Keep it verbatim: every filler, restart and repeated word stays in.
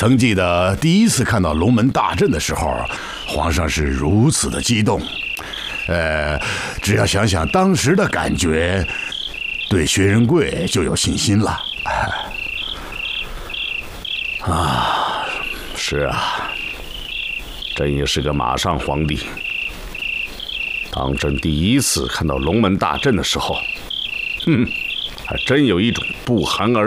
曾记得第一次看到龙门大阵的时候，皇上是如此的激动。呃，只要想想当时的感觉，对薛仁贵就有信心了。 啊，是啊，朕也是个马上皇帝。当朕第一次看到龙门大阵的时候，哼，还真有一种不寒而